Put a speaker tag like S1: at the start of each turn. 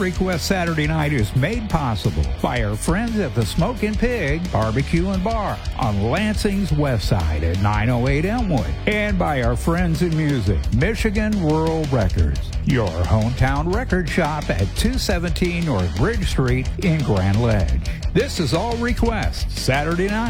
S1: Request Saturday Night is made possible by our friends at the Smokin' Pig Barbecue and Bar on Lansing's west side at 908 Elmwood, and by our friends in music, Michigan Rural Records, your hometown record shop at 217 North Bridge Street in Grand Ledge. This is All Request Saturday Night.